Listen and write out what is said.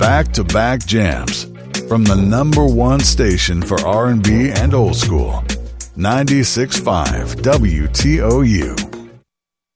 back-to-back jams from the number one station for R&B and old school, 96.5 WTOU.